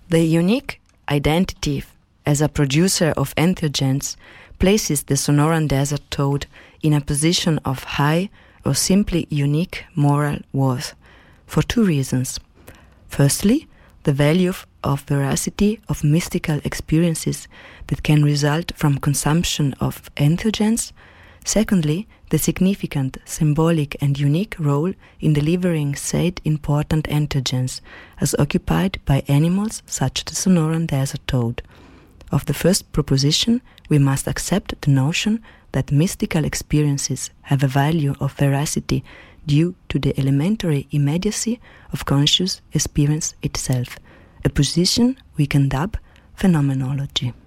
The unique identity as a producer of entheogens places the Sonoran Desert toad in a position of high or simply unique moral worth for two reasons. Firstly, the value of veracity of mystical experiences that can result from consumption of entheogens. Secondly, the significant, symbolic and unique role in delivering said important entheogens as occupied by animals such as the Sonoran Desert toad. Of the first proposition, we must accept the notion that mystical experiences have a value of veracity due to the elementary immediacy of conscious experience itself, a position we can dub phenomenology.